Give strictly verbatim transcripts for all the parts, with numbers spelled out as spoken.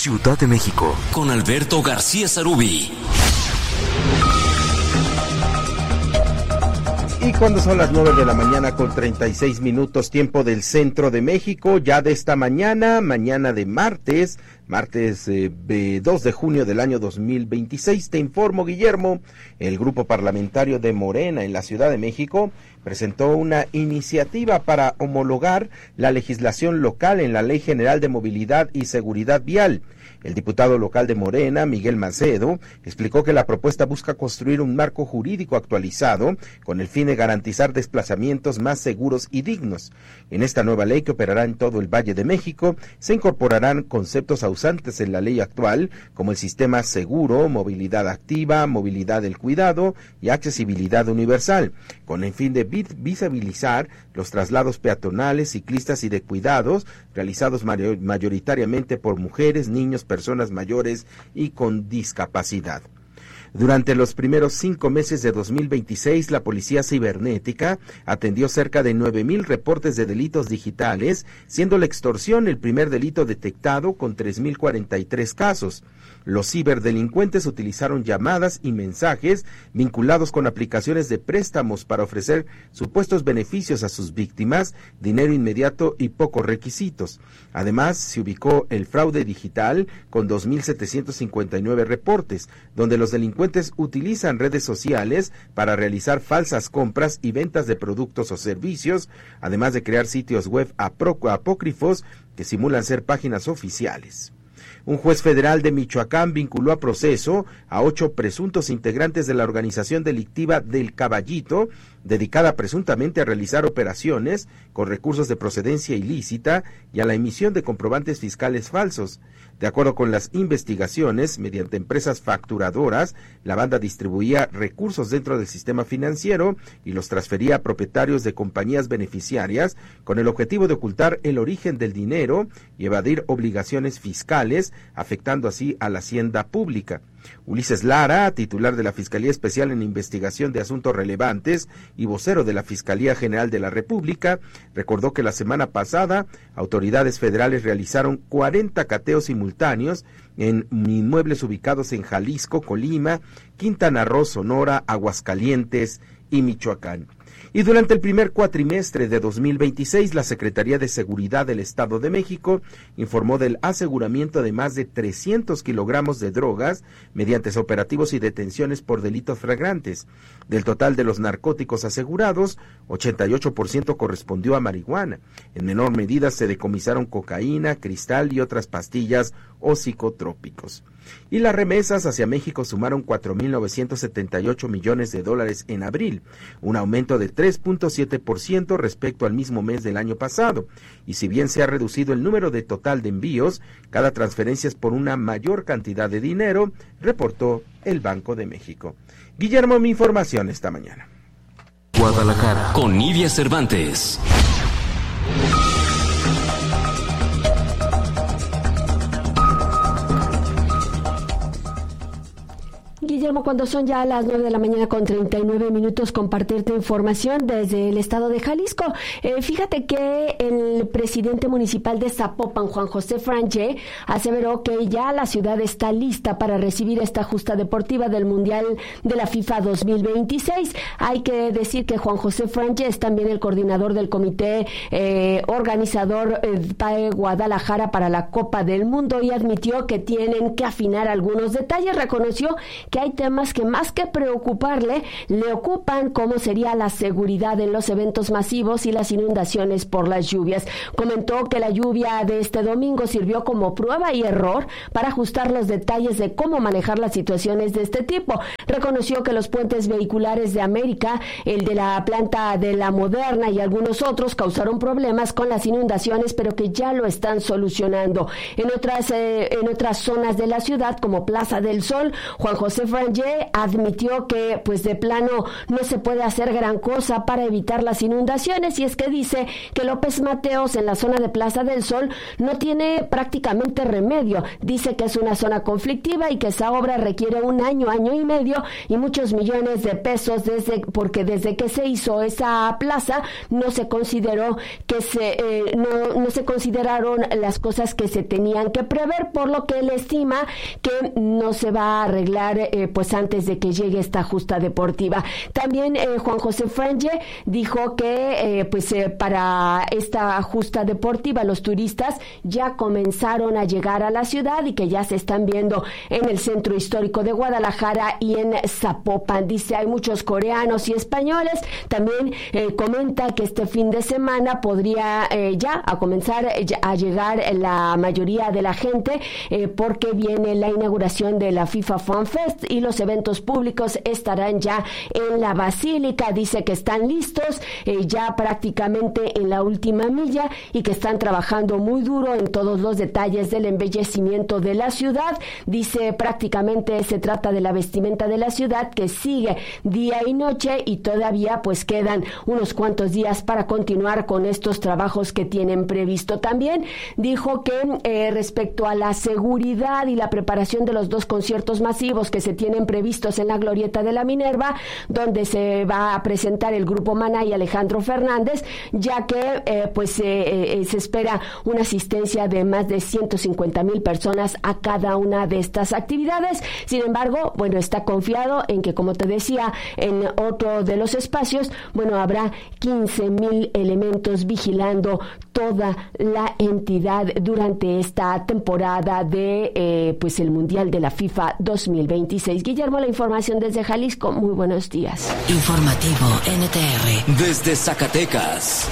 Ciudad de México, con Alberto García Zarubi. Y cuando son las nueve de la mañana con treinta y seis minutos, tiempo del centro de México, ya de esta mañana, mañana de martes, martes eh, dos de junio del año dos mil veintiséis, te informo, Guillermo, el grupo parlamentario de Morena en la Ciudad de México presentó una iniciativa para homologar la legislación local en la Ley General de Movilidad y Seguridad Vial. El diputado local de Morena, Miguel Macedo, explicó que la propuesta busca construir un marco jurídico actualizado con el fin de garantizar desplazamientos más seguros y dignos. En esta nueva ley, que operará en todo el Valle de México, se incorporarán conceptos ausentes en la ley actual, como el sistema seguro, movilidad activa, movilidad del cuidado y accesibilidad universal, con el fin de visibilizar los traslados peatonales, ciclistas y de cuidados realizados mayoritariamente por mujeres, niños, personas mayores y con discapacidad. Durante los primeros cinco meses de dos mil veintiséis, la Policía Cibernética atendió cerca de nueve mil reportes de delitos digitales, siendo la extorsión el primer delito detectado con tres mil cuarenta y tres casos. Los ciberdelincuentes utilizaron llamadas y mensajes vinculados con aplicaciones de préstamos para ofrecer supuestos beneficios a sus víctimas, dinero inmediato y pocos requisitos. Además, se ubicó el fraude digital con dos mil setecientos cincuenta y nueve reportes, donde los delincuentes utilizan redes sociales para realizar falsas compras y ventas de productos o servicios, además de crear sitios web apócrifos que simulan ser páginas oficiales. Un juez federal de Michoacán vinculó a proceso a ocho presuntos integrantes de la organización delictiva del Caballito, dedicada presuntamente a realizar operaciones con recursos de procedencia ilícita y a la emisión de comprobantes fiscales falsos. De acuerdo con las investigaciones, mediante empresas facturadoras, la banda distribuía recursos dentro del sistema financiero y los transfería a propietarios de compañías beneficiarias con el objetivo de ocultar el origen del dinero y evadir obligaciones fiscales, afectando así a la hacienda pública. Ulises Lara, titular de la Fiscalía Especial en Investigación de Asuntos Relevantes y vocero de la Fiscalía General de la República, recordó que la semana pasada autoridades federales realizaron cuarenta cateos simultáneos en inmuebles ubicados en Jalisco, Colima, Quintana Roo, Sonora, Aguascalientes y Michoacán. Y durante el primer cuatrimestre de dos mil veintiséis, la Secretaría de Seguridad del Estado de México informó del aseguramiento de más de trescientos kilogramos de drogas mediante operativos y detenciones por delitos flagrantes. Del total de los narcóticos asegurados, ochenta y ocho por ciento correspondió a marihuana. En menor medida se decomisaron cocaína, cristal y otras pastillas o psicotrópicos. Y las remesas hacia México sumaron cuatro mil novecientos setenta y ocho millones de dólares en abril, un aumento de tres punto siete por ciento respecto al mismo mes del año pasado. Y si bien se ha reducido el número de total de envíos, cada transferencia es por una mayor cantidad de dinero, reportó el Banco de México. Guillermo, mi información esta mañana. Guadalajara, con Nidia Cervantes. Guillermo, cuando son ya las nueve de la mañana con treinta y nueve minutos, compartirte información desde el estado de Jalisco. Eh, fíjate que el presidente municipal de Zapopan, Juan José Frangé, aseveró que ya la ciudad está lista para recibir esta justa deportiva del Mundial de la FIFA dos mil veintiséis. Hay que decir que Juan José Frangé es también el coordinador del comité eh, organizador eh, de Guadalajara para la Copa del Mundo y admitió que tienen que afinar algunos detalles. Reconoció que hay temas que más que preocuparle, le ocupan, como sería la seguridad en los eventos masivos y las inundaciones por las lluvias. Comentó que la lluvia de este domingo sirvió como prueba y error para ajustar los detalles de cómo manejar las situaciones de este tipo. Reconoció que los puentes vehiculares de América, el de la planta de la Moderna y algunos otros causaron problemas con las inundaciones, pero que ya lo están solucionando. En otras, eh, en otras zonas de la ciudad, como Plaza del Sol, Juan José Frangé Frangé admitió que pues de plano no se puede hacer gran cosa para evitar las inundaciones, y es que dice que López Mateos en la zona de Plaza del Sol no tiene prácticamente remedio. Dice que es una zona conflictiva y que esa obra requiere un año, año y medio y muchos millones de pesos desde porque desde que se hizo esa plaza no se consideró que se eh, no, no se consideraron las cosas que se tenían que prever, por lo que él estima que no se va a arreglar eh, pues antes de que llegue esta justa deportiva. También eh, Juan José Frangé dijo que eh, pues eh, para esta justa deportiva los turistas ya comenzaron a llegar a la ciudad y que ya se están viendo en el centro histórico de Guadalajara y en Zapopan. Dice, hay muchos coreanos y españoles. También eh, comenta que este fin de semana podría eh, ya a comenzar eh, a llegar la mayoría de la gente eh, porque viene la inauguración de la FIFA Fan Fest y los eventos públicos estarán ya en la Basílica. Dice que están listos eh, ya prácticamente en la última milla y que están trabajando muy duro en todos los detalles del embellecimiento de la ciudad. Dice, prácticamente se trata de la vestimenta de la ciudad que sigue día y noche y todavía pues quedan unos cuantos días para continuar con estos trabajos que tienen previsto. También dijo que eh, respecto a la seguridad y la preparación de los dos conciertos masivos que se tienen previstos en la Glorieta de la Minerva, donde se va a presentar el grupo Maná y Alejandro Fernández, ya que eh, pues eh, eh, se espera una asistencia de más de ciento cincuenta mil personas a cada una de estas actividades. Sin embargo, bueno, está confiado en que, como te decía, en otro de los espacios, bueno, habrá quince mil elementos vigilando toda la entidad durante esta temporada de eh, pues el Mundial de la FIFA dos mil veintiséis. Guillermo, la información desde Jalisco. Muy buenos días. Informativo N T R desde Zacatecas.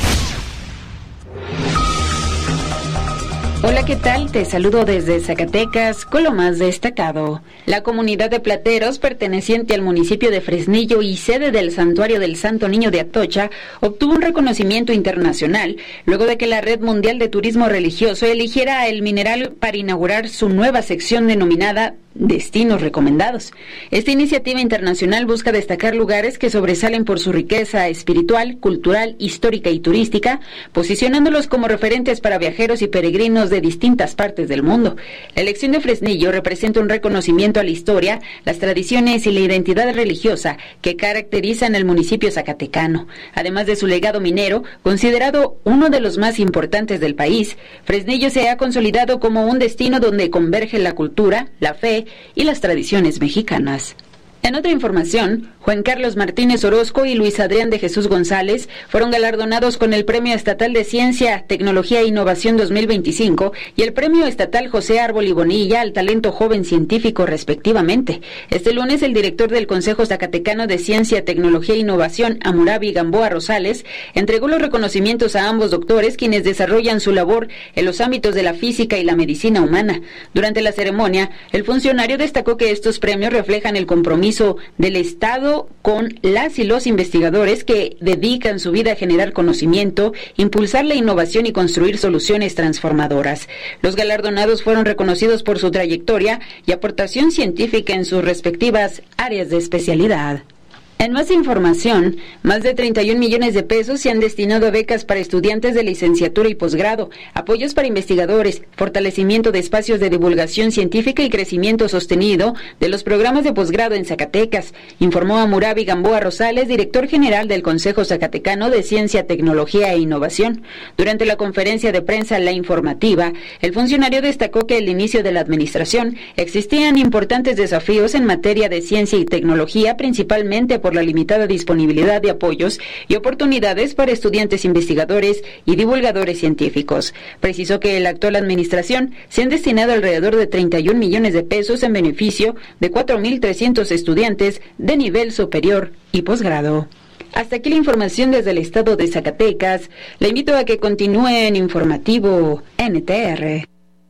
Hola, ¿qué tal? Te saludo desde Zacatecas con lo más destacado. La comunidad de plateros perteneciente al municipio de Fresnillo y sede del Santuario del Santo Niño de Atocha obtuvo un reconocimiento internacional luego de que la Red Mundial de Turismo Religioso eligiera el mineral para inaugurar su nueva sección denominada Destinos Recomendados. Esta iniciativa internacional busca destacar lugares que sobresalen por su riqueza espiritual, cultural, histórica y turística, posicionándolos como referentes para viajeros y peregrinos de distintas partes del mundo. La elección de Fresnillo representa un reconocimiento a la historia, las tradiciones y la identidad religiosa que caracterizan el municipio zacatecano. Además de su legado minero, considerado uno de los más importantes del país, Fresnillo se ha consolidado como un destino donde converge la cultura, la fe y las tradiciones mexicanas. En otra información, Juan Carlos Martínez Orozco y Luis Adrián de Jesús González fueron galardonados con el Premio Estatal de Ciencia, Tecnología e Innovación dos mil veinticinco y el Premio Estatal José Árbol y Bonilla al Talento Joven Científico, respectivamente. Este lunes, el director del Consejo Zacatecano de Ciencia, Tecnología e Innovación, Amurabi Gamboa Rosales, entregó los reconocimientos a ambos doctores, quienes desarrollan su labor en los ámbitos de la física y la medicina humana. Durante la ceremonia, el funcionario destacó que estos premios reflejan el compromiso del Estado con las y los investigadores que dedican su vida a generar conocimiento, impulsar la innovación y construir soluciones transformadoras. Los galardonados fueron reconocidos por su trayectoria y aportación científica en sus respectivas áreas de especialidad. En más información, más de treinta y un millones de pesos se han destinado a becas para estudiantes de licenciatura y posgrado, apoyos para investigadores, fortalecimiento de espacios de divulgación científica y crecimiento sostenido de los programas de posgrado en Zacatecas, informó Amurabi Gamboa Rosales, director general del Consejo Zacatecano de Ciencia, Tecnología e Innovación. Durante la conferencia de prensa La Informativa, el funcionario destacó que al inicio de la administración existían importantes desafíos en materia de ciencia y tecnología, principalmente por la limitada disponibilidad de apoyos y oportunidades para estudiantes investigadores y divulgadores científicos. Precisó que en la actual administración se han destinado alrededor de treinta y un millones de pesos en beneficio de cuatro mil trescientos estudiantes de nivel superior y posgrado. Hasta aquí la información desde el estado de Zacatecas. Le invito a que continúe en Informativo N T R.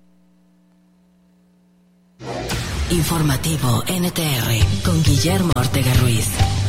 Informativo N T R con Guillermo Ortega Ruiz.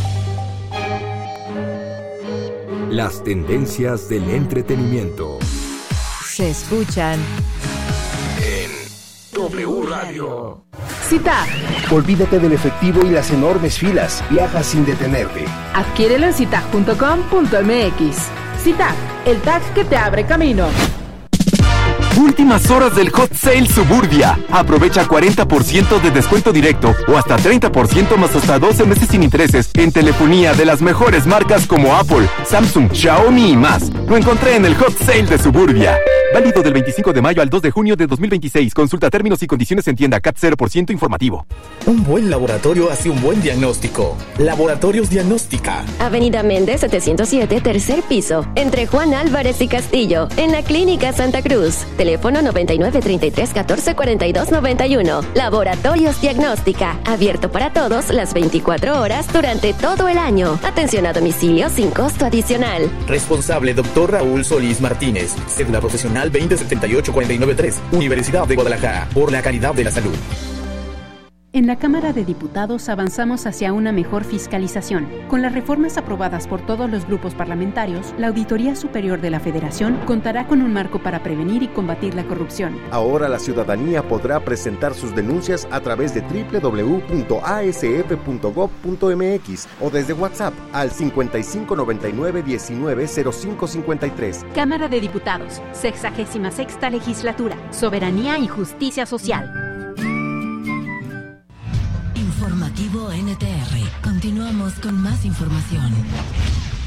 Las tendencias del entretenimiento se escuchan en W Radio. Citac. Olvídate del efectivo y las enormes filas. Viaja sin detenerte. Adquiérelo en citac punto com punto m x. Citac, el tag que te abre camino. Últimas horas del Hot Sale Suburbia. Aprovecha cuarenta por ciento de descuento directo o hasta treinta por ciento más hasta doce meses sin intereses en telefonía de las mejores marcas como Apple, Samsung, Xiaomi y más. Lo encontré en el Hot Sale de Suburbia. Válido del veinticinco de mayo al dos de junio de dos mil veintiséis. Consulta términos y condiciones en tienda. C A T cero por ciento informativo. Un buen laboratorio hace un buen diagnóstico. Laboratorios Diagnóstica. Avenida Méndez setecientos siete, tercer piso. Entre Juan Álvarez y Castillo. En la Clínica Santa Cruz. Teléfono noventa y nueve, treinta y tres, catorce, cuarenta y dos, noventa y uno. Laboratorios Diagnóstica. Abierto para todos las veinticuatro horas durante todo el año. Atención a domicilio sin costo adicional. Responsable doctor Raúl Solís Martínez. Cédula profesional veinte setenta y ocho, cuarenta y nueve tres. Universidad de Guadalajara. Por la calidad de la salud. En la Cámara de Diputados avanzamos hacia una mejor fiscalización. Con las reformas aprobadas por todos los grupos parlamentarios, la Auditoría Superior de la Federación contará con un marco para prevenir y combatir la corrupción. Ahora la ciudadanía podrá presentar sus denuncias a través de doble u doble u doble u punto a s f punto gob punto m x o desde WhatsApp al cincuenta y cinco, noventa y nueve, diecinueve, cero cinco cincuenta y tres. Cámara de Diputados, sexagésima sexta Legislatura, Soberanía y Justicia Social. Informativo N T R. Continuamos con más información.